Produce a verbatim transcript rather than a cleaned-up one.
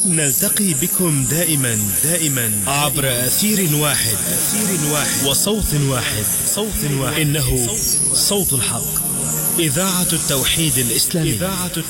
نلتقي بكم دائما دائما عبر أثير واحد أثير واحد وصوت واحد صوت واحد إنه صوت الحق، إذاعة التوحيد الإسلامي.